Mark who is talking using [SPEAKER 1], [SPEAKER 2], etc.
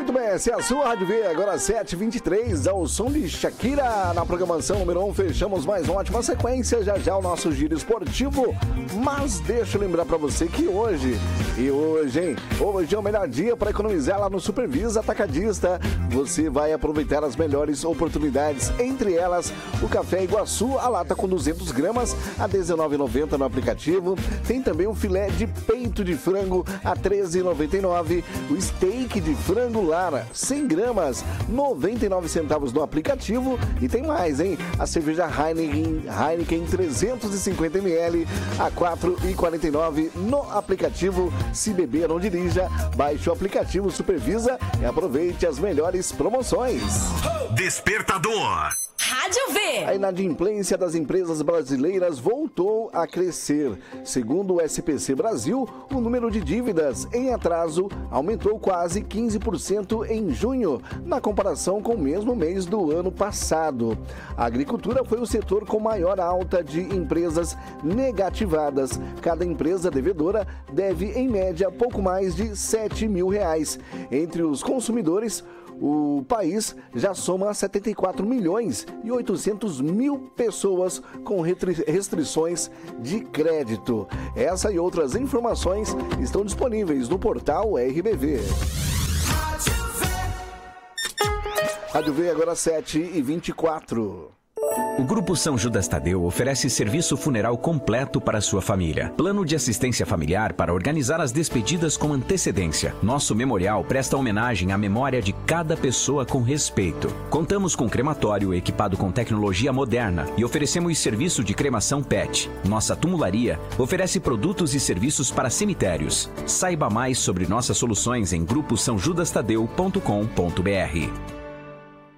[SPEAKER 1] Muito bem, essa é a sua Rádio V, agora 7h23, ao som de Shakira na programação número 1. Fechamos mais uma ótima sequência, já o nosso giro esportivo. Mas deixa eu lembrar pra você que hoje é o melhor dia para economizar lá no Supervisa Atacadista. Você vai aproveitar as melhores oportunidades, entre elas o Café Iguaçu, a lata com 200 gramas a R$19,90 no aplicativo. Tem também o filé de peito de frango a R$13,99, o steak de frango Lara 100 gramas, 99 centavos no aplicativo. E tem mais, hein? A cerveja Heineken 350 ml a R$4,49 no aplicativo. Se beber, não dirija. Baixe o aplicativo Supervisa e aproveite as melhores promoções.
[SPEAKER 2] Despertador.
[SPEAKER 3] Rádio V.
[SPEAKER 1] A inadimplência das empresas brasileiras voltou a crescer. Segundo o SPC Brasil, o número de dívidas em atraso aumentou quase 15% em junho, na comparação com o mesmo mês do ano passado. A agricultura foi o setor com maior alta de empresas negativadas. Cada empresa devedora deve, em média, pouco mais de R$7 mil. Entre os consumidores, o país já soma 74 milhões e 800 mil pessoas com restrições de crédito. Essa e outras informações estão disponíveis no portal RBV. Rádio V, agora 7h24.
[SPEAKER 4] O Grupo São Judas Tadeu oferece serviço funeral completo para sua família. Plano de assistência familiar para organizar as despedidas com antecedência. Nosso memorial presta homenagem à memória de cada pessoa com respeito. Contamos com crematório equipado com tecnologia moderna e oferecemos serviço de cremação PET. Nossa tumularia oferece produtos e serviços para cemitérios. Saiba mais sobre nossas soluções em gruposãojudastadeu.com.br.